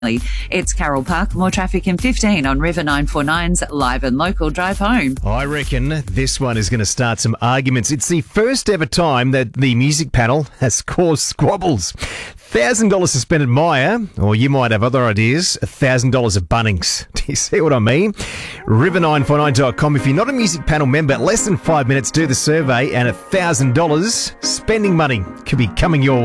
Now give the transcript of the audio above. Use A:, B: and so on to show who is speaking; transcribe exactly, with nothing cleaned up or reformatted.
A: It's Carroll Park. More traffic in fifteen on River nine four nine's Live and Local Drive Home.
B: I reckon this one is going to start some arguments. It's the first ever time that the music panel has caused squabbles. one thousand dollars to spend at Myer, or you might have other ideas, one thousand dollars at Bunnings. Do you see what I mean? river nine four nine dot com. If you're not a music panel member, less than five minutes, do the survey, and one thousand dollars spending money could be coming your way.